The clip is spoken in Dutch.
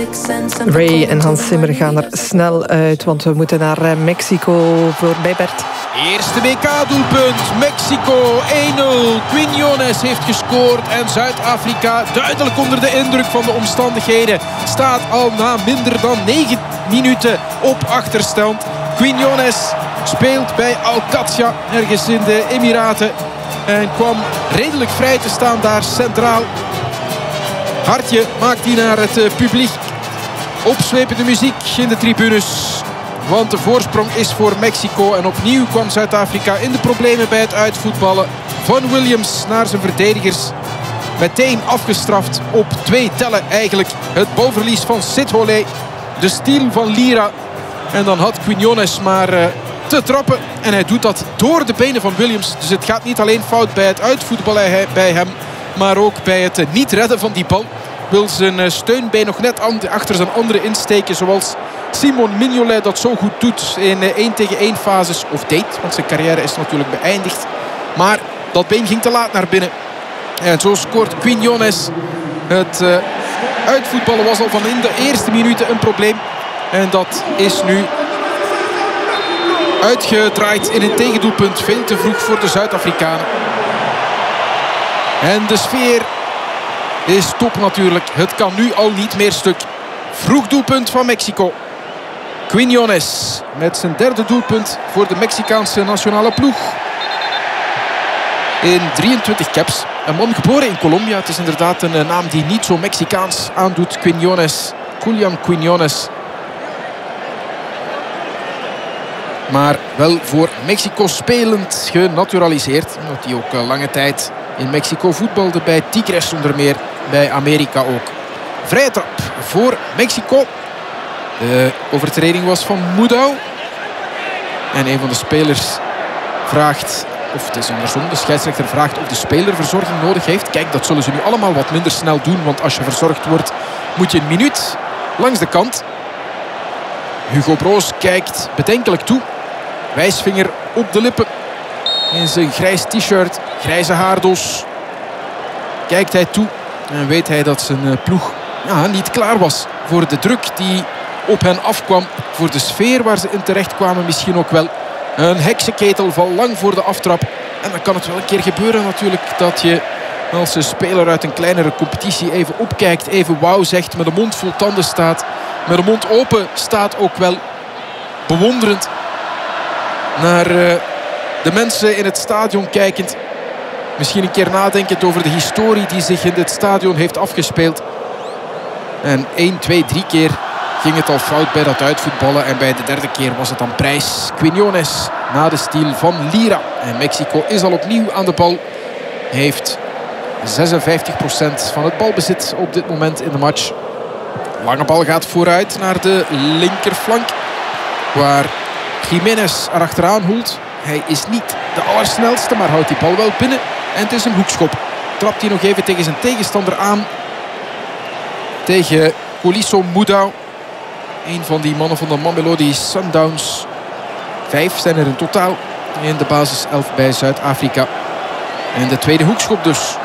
Ray en Hans Zimmer gaan er snel uit, want we moeten naar Mexico voor Bert. Eerste WK-doelpunt, Mexico 1-0. Quiñones heeft gescoord en Zuid-Afrika, duidelijk onder de indruk van de omstandigheden, staat al na minder dan 9 minuten op achterstand. Quiñones speelt bij Al-Qadsia, ergens in de Emiraten, en kwam redelijk vrij te staan daar centraal. Hartje maakt hij naar het publiek. Opzwepende muziek in de tribunes, want de voorsprong is voor Mexico. En opnieuw kwam Zuid-Afrika in de problemen bij het uitvoetballen. Van Williams naar zijn verdedigers. Meteen afgestraft op 2 tellen eigenlijk. Het balverlies van Sithole. De steal van Lira. En dan had Quiñones maar te trappen. En hij doet dat door de benen van Williams. Dus het gaat niet alleen fout bij het uitvoetballen bij hem, maar ook bij het niet redden van die bal. Wil zijn steunbeen nog net achter zijn andere insteken, zoals Simon Mignolet dat zo goed doet in 1-tegen-1 fases. Of deed, want zijn carrière is natuurlijk beëindigd. Maar dat been ging te laat naar binnen. En zo scoort Quiñones. Het uitvoetballen was al van in de eerste minuten een probleem. En dat is nu uitgedraaid in een tegendoelpunt. Veel te vroeg voor de Zuid-Afrikanen. En de sfeer is top natuurlijk. Het kan nu al niet meer stuk. Vroeg doelpunt van Mexico. Quiñones met zijn 3e doelpunt voor de Mexicaanse nationale ploeg. In 23 caps. Een man geboren in Colombia. Het is inderdaad een naam die niet zo Mexicaans aandoet. Quiñones. Julian Quiñones. Maar wel voor Mexico spelend genaturaliseerd. Omdat hij ook lange tijd in Mexico voetbalde. Bij Tigres onder meer. Bij Amerika ook. Vrije trap voor Mexico. De overtreding was van Mudau. En een van de spelers vraagt, of het is andersom, de scheidsrechter vraagt of de speler verzorging nodig heeft. Kijk, dat zullen ze nu allemaal wat minder snel doen. Want als je verzorgd wordt, moet je een minuut langs de kant. Hugo Broos kijkt bedenkelijk toe. Wijsvinger op de lippen. In zijn grijs t-shirt, grijze haardos. Kijkt hij toe en weet hij dat zijn ploeg niet klaar was voor de druk die op hen afkwam. Voor de sfeer waar ze in terecht kwamen misschien ook wel. Een heksenketel van lang voor de aftrap. En dan kan het wel een keer gebeuren natuurlijk dat je als een speler uit een kleinere competitie even opkijkt. Even wauw zegt, met de mond vol tanden staat. Met de mond open staat ook wel. Bewonderend naar de mensen in het stadion kijkend. Misschien een keer nadenkend over de historie die zich in dit stadion heeft afgespeeld. En 1, 2, 3 keer ging het al fout bij dat uitvoetballen. En bij de 3e keer was het dan prijs. Quiñones na de steal van Lira. En Mexico is al opnieuw aan de bal. Heeft 56% van het balbezit op dit moment in de match. Lange bal gaat vooruit naar de linkerflank. Waar Jiménez erachteraan hoelt. Hij is niet de allersnelste, maar houdt die bal wel binnen. En het is een hoekschop. Trapt hij nog even tegen zijn tegenstander aan. Tegen Colisso Mudau. Een van die mannen van de Mamelodi Sundowns. 5 zijn er in totaal in de basiself bij Zuid-Afrika. En de tweede hoekschop dus